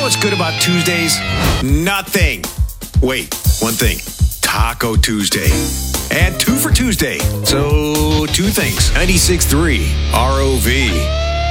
know what's good about Tuesdays? Nothing. Wait, one thing. Taco Tuesday. And 2 for Tuesday. So, 2 things. 96.3 ROV.